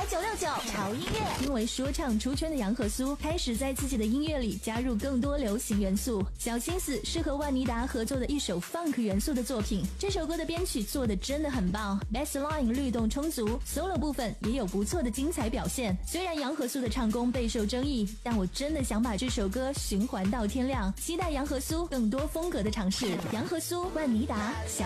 999潮音乐。 因为说唱出圈的杨和苏开始在自己的音乐里加入更多流行元素，小心思是和万妮达合作的一首 funk 元素的作品。这首歌的编曲做得真的很棒 ，bassline 律动充足 ，solo 部分也有不错的精彩表现。虽然杨和苏的唱功备受争议，但我真的想把这首歌循环到天亮。期待杨和苏更多风格的尝试。杨和苏、万妮达。